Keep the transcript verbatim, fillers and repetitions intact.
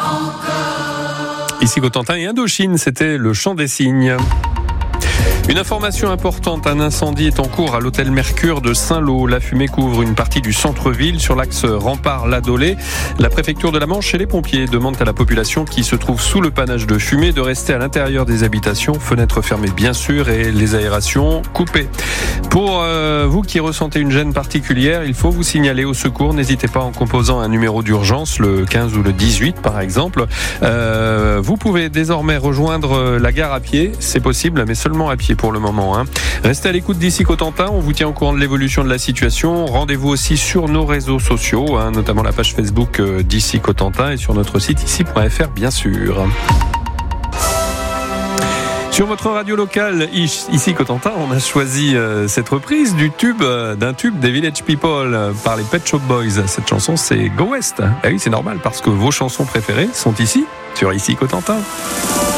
Ici Cotentin et Indochine, c'était le chant des cygnes. Une information importante, un incendie est en cours à l'hôtel Mercure de Saint-Lô. La fumée couvre une partie du centre-ville sur l'axe Rempart-Ladolé. La préfecture de la Manche et les pompiers demandent à la population qui se trouve sous le panache de fumée de rester à l'intérieur des habitations, fenêtres fermées bien sûr et les aérations coupées. Pour euh, vous qui ressentez une gêne particulière, il faut vous signaler au secours. N'hésitez pas en composant un numéro d'urgence, le quinze ou le dix-huit par exemple. Euh, vous pouvez désormais rejoindre la gare à pied, c'est possible, mais seulement à pied pour le moment. Hein. Restez à l'écoute d'ici Cotentin, on vous tient au courant de l'évolution de la situation. Rendez-vous aussi sur nos réseaux sociaux, hein, notamment la page Facebook d'ici Cotentin et sur notre site ici point f r bien sûr. Sur votre radio locale, ici Cotentin, on a choisi euh, cette reprise du tube, euh, d'un tube des Village People euh, par les Pet Shop Boys. Cette chanson, c'est Go West. Ah oui, c'est normal parce que vos chansons préférées sont ici, sur ici Cotentin.